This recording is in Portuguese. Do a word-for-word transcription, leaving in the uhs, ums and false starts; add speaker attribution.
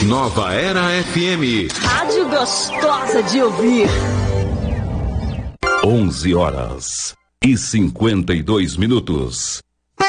Speaker 1: Nova Era F M.
Speaker 2: Rádio gostosa de ouvir.
Speaker 1: onze horas e cinquenta e dois minutos.